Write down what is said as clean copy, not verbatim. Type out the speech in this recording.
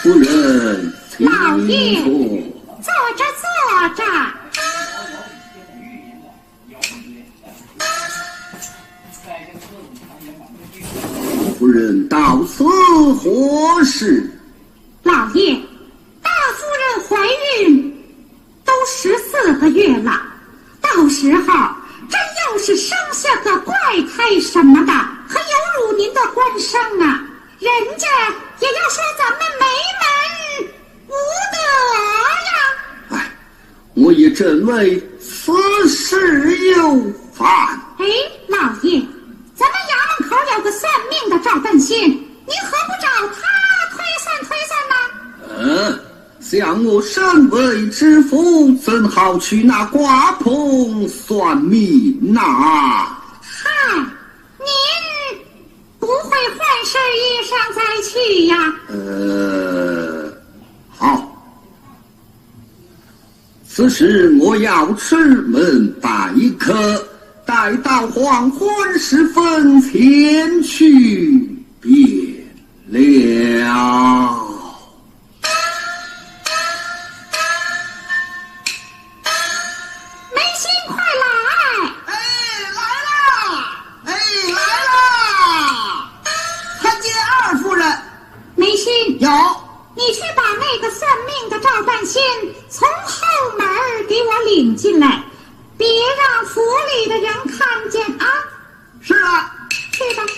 夫人， 老爷， 请坐。 坐着坐着。 夫人到此何事？ 老爷，大夫人怀孕都14个月了，到时候真要是生下个怪胎什么的，还有辱您的官声啊！人家也要说咱们没门无德呀！ 哎，我也认为此事有犯。 哎，老爷，咱们衙门口有个算命的赵半仙，您何不找他推算呢？ 像我身为知府，怎好去那卦棚算命呐？ 嗨，您不会换身衣裳再去呀？ 好，此时我要出门拜客，待到黄昏时分前去便了。 梅心，快来！ 来啦！参见二夫人。 梅心， 有， 你去把那个算命的赵半仙从后门给我领进来，别让府里的人看见啊！ 是啊。 去吧。